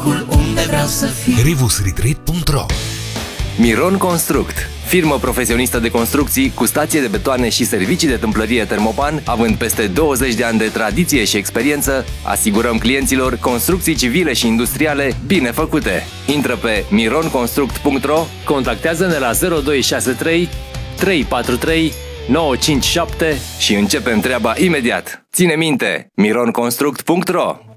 locul unde vreau să fiu. revusretreat.ro Miron Construct, firmă profesionistă de construcții cu stație de betoane și servicii de tâmplărie Termopan, având peste 20 de ani de tradiție și experiență, asigurăm clienților construcții civile și industriale bine făcute. Intră pe mironconstruct.ro, contactează-ne la 0263 343 957 și începem treaba imediat. Ține minte, mironconstruct.ro.